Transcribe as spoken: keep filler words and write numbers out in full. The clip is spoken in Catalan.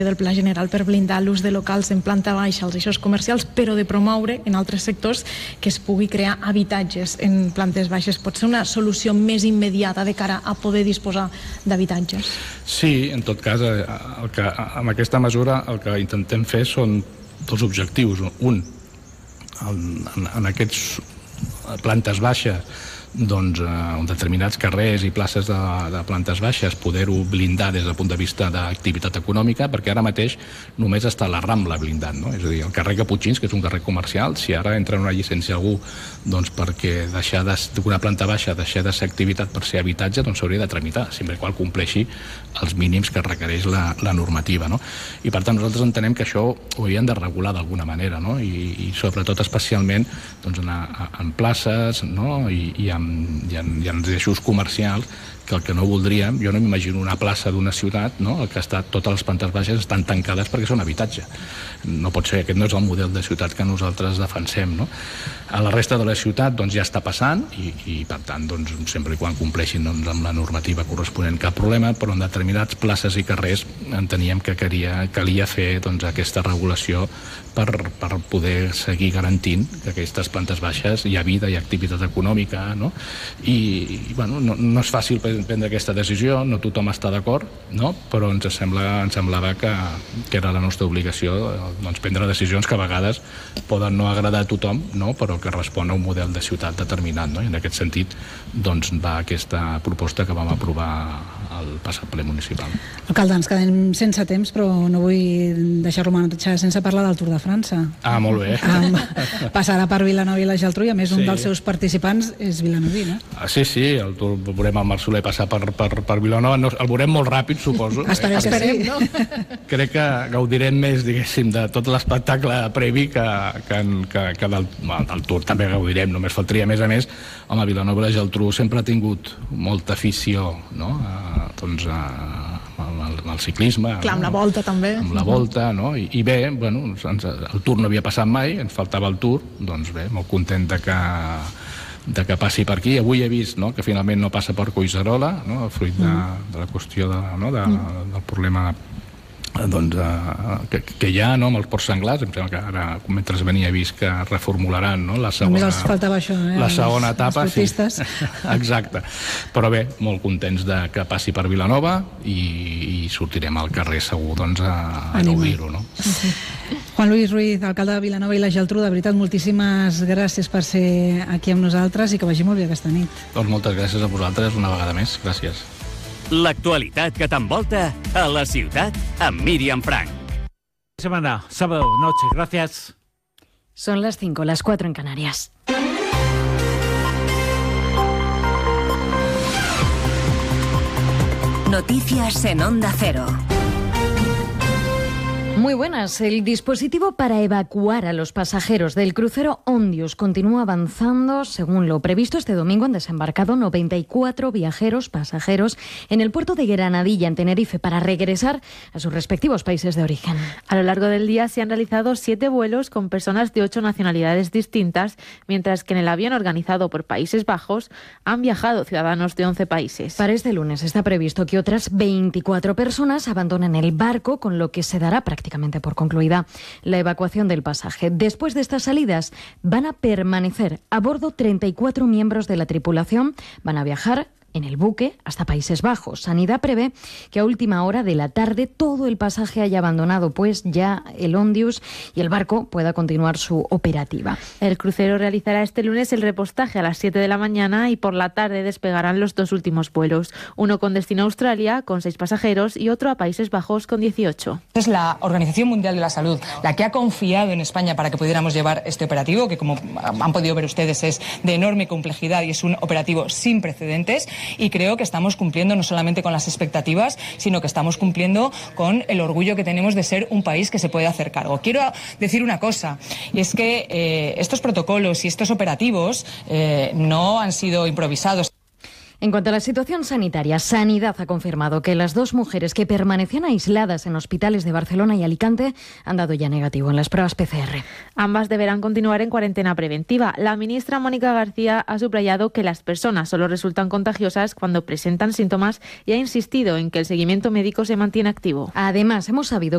del Pla General per blindar l'ús de locals en planta baixa als eixos comercials, però de promoure en altres sectors que es pugui crear habitatges en plantes baixes. Pot ser una solució més immediata de cara a poder disposar d'habitatges? Sí, en tot cas, el que, amb aquesta mesura el que intentem fer són dos objectius. Un, en, en aquests plantes baixes, doncs, en determinats carrers i places de, de plantes baixes poder-ho blindar des del punt de vista d'activitat econòmica, perquè ara mateix només està la Rambla blindat, no? És a dir, el carrer Caputxins, que és un carrer comercial, si ara entra en una llicència algú doncs perquè deixar d'una planta baixa deixar de ser activitat per ser habitatge, doncs s'hauria de tramitar, sempre que compleixi els mínims que requereix la, la normativa, no? I per tant nosaltres entenem que això ho haurien de regular d'alguna manera, no? I, i sobretot especialment doncs, en, en places, no? I, i en i en, i en eixos comercials, que el que no voldríem, jo no m'imagino una plaça d'una ciutat, no? El que està, totes les plantes baixes estan tancades perquè són habitatge. No pot ser, aquest no és el model de ciutat que nosaltres defensem, no? A la resta de la ciutat doncs, ja està passant i, i per tant, doncs, sempre i quan compleixin doncs, amb la normativa corresponent cap problema, però en determinats places i carrers enteníem que calia, calia fer doncs, aquesta regulació per, per poder seguir garantint que aquestes plantes baixes hi ha vida, hi ha activitat econòmica, no? I, i bueno, no, no és fàcil prendre aquesta decisió, no tothom està d'acord, no? Però ens, sembla, ens semblava que, que era la nostra obligació doncs, prendre decisions que a vegades poden no agradar a tothom, no? Però que respon a un model de ciutat determinat, no? I en aquest sentit doncs, va aquesta proposta que vam aprovar al passat ple municipal. Alcalde, ens quedem sense temps, però no vull deixar-lo marxar sense parlar del Tour de França. Ah, molt bé. Um, passarà per Vilanova i la Geltrú i a més un sí. dels seus participants és vilanoví, no? Ah, sí, sí, el Tour, veurem el Marc Soler passar per, per, per Vilanova, no, el veurem molt ràpid, suposo. Esperem, eh? esperem, no? Crec que gaudirem més, diguéssim, de tot l'espectacle previ que, que, que, que del, del Tour també gaudirem, només faltaria. A més a més, home, Vilanova i la Geltrú sempre ha tingut molta afició, no? A, doncs a, amb el, amb el ciclisme. Clar, amb no? la Volta també. Amb la Volta, no? I, i bé, bueno, ens, el Tour no havia passat mai, ens faltava el Tour, doncs bé, molt content de que de que passi per aquí. Avui he vist, no?, que finalment no passa per Collserola, no?, fruit de, de la qüestió de, no?, de, del problema doncs, eh, que, que hi ha, no?, amb els porcs senglars. Em sembla que ara, mentre venia, he vist que reformularan, no?, la segona, només els faltava això, eh? la segona etapa. Els sí. Exacte. Però bé, molt contents de que passi per Vilanova i, i sortirem al carrer segur doncs, a, a gaudir-ho, no? Sí. Juan Luis Ruiz, alcalde de Vilanova i la Geltrú, de veritat, moltíssimes gràcies per ser aquí amb nosaltres i que vagi molt bé aquesta nit. Doncs moltes gràcies a vosaltres una vegada més. Gràcies. L'actualitat que t'envolta a la ciutat amb Míriam Frank. Semana, sábado, noche, gracias. Son las cinco, las cuatro en Canarias. Noticias en Onda Cero. Muy buenas. El dispositivo para evacuar a los pasajeros del crucero Ondius continúa avanzando. Según lo previsto, este domingo han desembarcado noventa y cuatro viajeros, pasajeros, en el puerto de Granadilla, en Tenerife, para regresar a sus respectivos países de origen. A lo largo del día se han realizado siete vuelos con personas de ocho nacionalidades distintas, mientras que en el avión organizado por Países Bajos han viajado ciudadanos de once países. Para este lunes está previsto que otras veinticuatro personas abandonen el barco, con lo que se dará prácticamente por concluida la evacuación del pasaje. Después de estas salidas van a permanecer a bordo treinta y cuatro miembros de la tripulación, van a viajar en el buque hasta Países Bajos. Sanidad prevé que a última hora de la tarde todo el pasaje haya abandonado pues ya el Ondius y el barco pueda continuar su operativa. El crucero realizará este lunes el repostaje a las siete de la mañana y por la tarde despegarán los dos últimos vuelos, uno con destino a Australia con seis pasajeros y otro a Países Bajos con dieciocho. Es la Organización Mundial de la Salud la que ha confiado en España para que pudiéramos llevar este operativo, que como han podido ver ustedes es de enorme complejidad y es un operativo sin precedentes. Y creo que estamos cumpliendo no solamente con las expectativas, sino que estamos cumpliendo con el orgullo que tenemos de ser un país que se puede hacer cargo. Quiero decir una cosa, y es que eh, estos protocolos y estos operativos eh, no han sido improvisados. En cuanto a la situación sanitaria, Sanidad ha confirmado que las dos mujeres que permanecían aisladas en hospitales de Barcelona y Alicante han dado ya negativo en las pruebas P C R. Ambas deberán continuar en cuarentena preventiva. La ministra Mónica García ha subrayado que las personas solo resultan contagiosas cuando presentan síntomas y ha insistido en que el seguimiento médico se mantiene activo. Además, hemos sabido